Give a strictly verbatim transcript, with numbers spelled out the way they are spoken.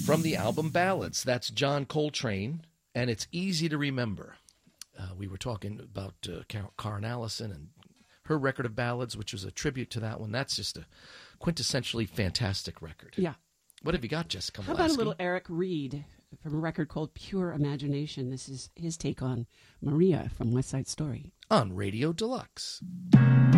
from the album Ballads. That's John Coltrane, and it's easy to remember. Uh, we were talking about uh, Karen Allison and her record of ballads, which was a tribute to that one. That's just a quintessentially fantastic record. Yeah. What have you got, Jessica? How about a little Eric Reed from a record called Pure Imagination? This is his take on Maria from West Side Story. On Radio Deluxe.